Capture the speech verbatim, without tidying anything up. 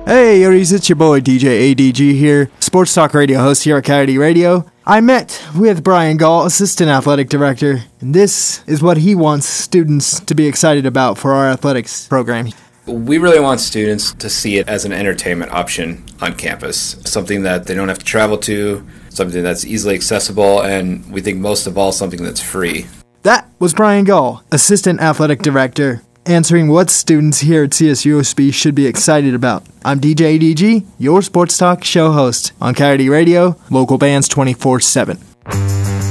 Hey, Yuri's, it's your boy D J A D G here, sports talk radio host here at Coyote Radio. I met with Brian Gall, Assistant Athletic Director, and this is what he wants students to be excited about for our athletics program. We really want students to see it as an entertainment option on campus, something that they don't have to travel to, something that's easily accessible, and we think most of all, something that's free. That was Brian Gall, Assistant Athletic Director, answering what students here at C S U S B should be excited about. I'm D J A D G, your sports talk show host on Coyote Radio, local bands twenty-four seven.